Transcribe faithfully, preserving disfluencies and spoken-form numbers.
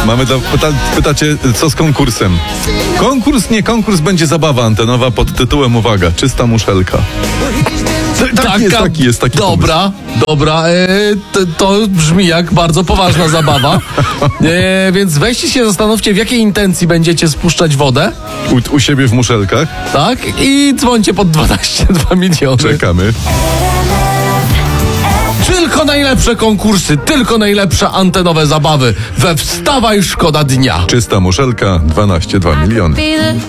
Mamy do, pyta, pytacie, co z konkursem? Konkurs, nie konkurs, będzie zabawa antenowa pod tytułem, uwaga, czysta muszelka. Tak, Taka, jest, taki jest, taki Dobra, pomysł. dobra, e, to, to brzmi jak bardzo poważna zabawa. E, więc weźcie się, zastanówcie, w jakiej intencji będziecie spuszczać wodę, U, u siebie w muszelkach. tak? I dzwońcie pod dwanaście dwa miliony. Czekamy. Tylko najlepsze konkursy, tylko najlepsze antenowe zabawy we Wstawaj, szkoda dnia. Czysta muszelka, dwanaście dwa miliony. Be the